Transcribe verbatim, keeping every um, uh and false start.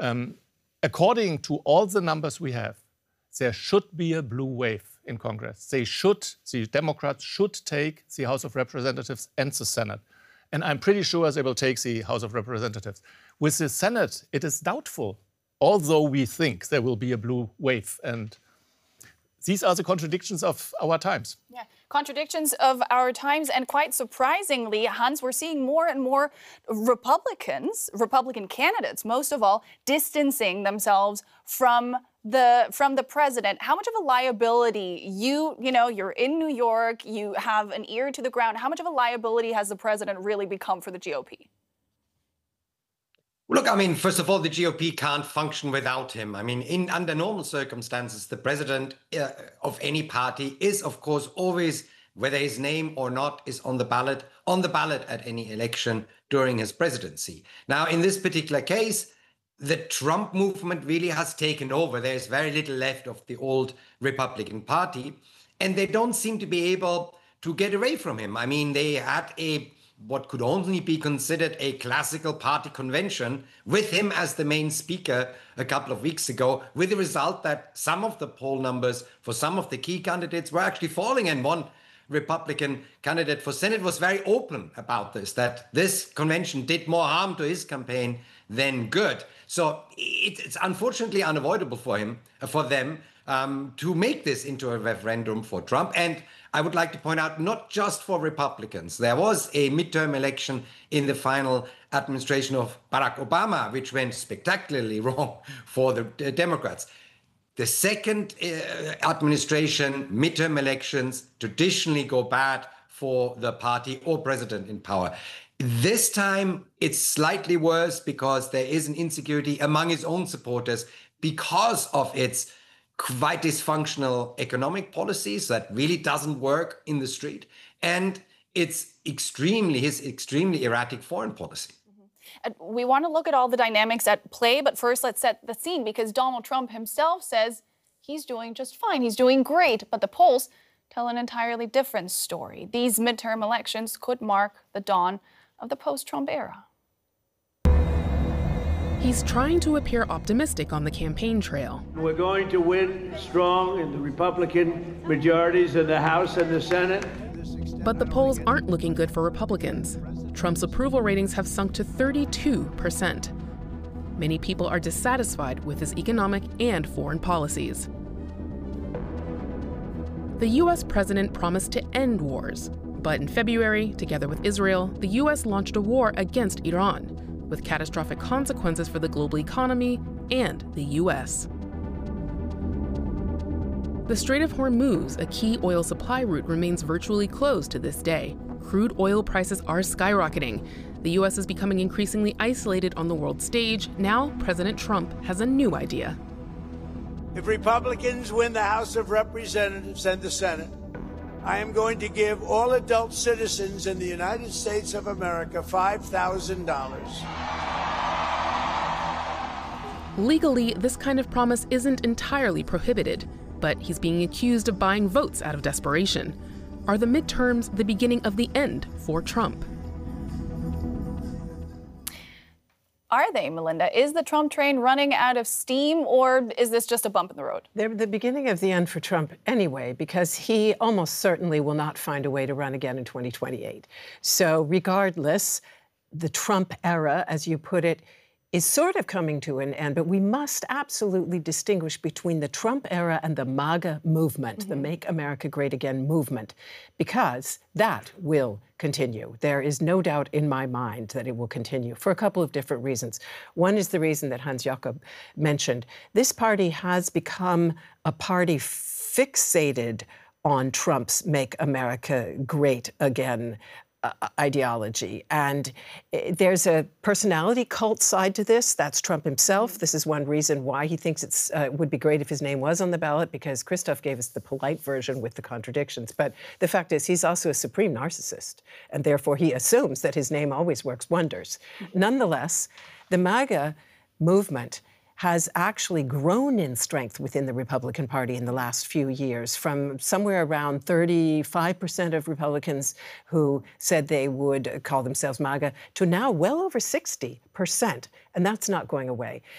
Um, according to all the numbers we have, there should be a blue wave in Congress. They should, the Democrats should take the House of Representatives and the Senate. And I'm pretty sure they will take the House of Representatives. With the Senate, it is doubtful, although we think there will be a blue wave. And these are the contradictions of our times. Yeah, contradictions of our times. And quite surprisingly, Hans, we're seeing more and more Republicans, Republican candidates, most of all, distancing themselves from the from the president. How much of a liability, you, you know, you're in New York, you have an ear to the ground. How much of a liability has the president really become for the G O P? Look, I mean, first of all, the G O P can't function without him. I mean, in under normal circumstances, the president uh, of any party is, of course, always, whether his name or not is on the ballot, on the ballot at any election during his presidency. Now, in this particular case, the Trump movement really has taken over. There's very little left of the old Republican Party, and they don't seem to be able to get away from him. I mean, they had a what could only be considered a classical party convention with him as the main speaker a couple of weeks ago, with the result that some of the poll numbers for some of the key candidates were actually falling. And one Republican candidate for Senate was very open about this, that this convention did more harm to his campaign than good. So it's unfortunately unavoidable for him, for them, um, to make this into a referendum for Trump. And I would like to point out, not just for Republicans. There was a midterm election in the final administration of Barack Obama, which went spectacularly wrong for the Democrats. The second uh, administration, midterm elections, traditionally go bad for the party or president in power. This time, it's slightly worse because there is an insecurity among his own supporters because of its quite dysfunctional economic policies that really doesn't work in the street, and it's extremely his extremely erratic foreign policy. Mm-hmm. We want to look at all the dynamics at play, but first let's set the scene, because Donald Trump himself says he's doing just fine, he's doing great, but the polls tell an entirely different story. These midterm elections could mark the dawn of the post-Trump era. He's trying to appear optimistic on the campaign trail. We're going to win strong in the Republican majorities in the House and the Senate. But the polls aren't looking good for Republicans. Trump's approval ratings have sunk to thirty-two percent. Many people are dissatisfied with his economic and foreign policies. The U S president promised to end wars, but in February, together with Israel, the U S launched a war against Iran, with catastrophic consequences for the global economy and the U S. The Strait of Hormuz, a key oil supply route, remains virtually closed to this day. Crude oil prices are skyrocketing. The U S is becoming increasingly isolated on the world stage. Now, President Trump has a new idea. If Republicans win the House of Representatives and the Senate, I am going to give all adult citizens in the United States of America five thousand dollars. Legally, this kind of promise isn't entirely prohibited, but he's being accused of buying votes out of desperation. Are the midterms the beginning of the end for Trump? Are they, Melinda? Is the Trump train running out of steam, or is this just a bump in the road? They're the beginning of the end for Trump anyway, because he almost certainly will not find a way to run again in twenty twenty-eight. So regardless, the Trump era, as you put it, is sort of coming to an end, but we must absolutely distinguish between the Trump era and the MAGA movement, mm-hmm. the Make America Great Again movement, because that will continue. There is no doubt in my mind that it will continue for a couple of different reasons. One is the reason that Hans Jakob mentioned. This party has become a party fixated on Trump's Make America Great Again Uh, ideology. And uh, there's a personality cult side to this. That's Trump himself. This is one reason why he thinks it uh, would be great if his name was on the ballot, because Christoph gave us the polite version with the contradictions. But the fact is, he's also a supreme narcissist, and therefore he assumes that his name always works wonders. Nonetheless, the MAGA movement has actually grown in strength within the Republican Party in the last few years, from somewhere around thirty-five percent of Republicans who said they would call themselves MAGA to now well over sixty percent. And that's not going away.